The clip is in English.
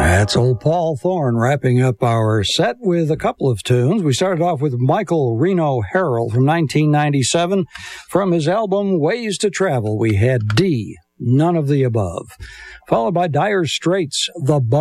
That's old Paul Thorne wrapping up our set with a couple of tunes. We started off with Michael Reno Harold from 1997. From his album Ways to Travel, we had D, None of the Above. Followed by Dire Straits, The Bug.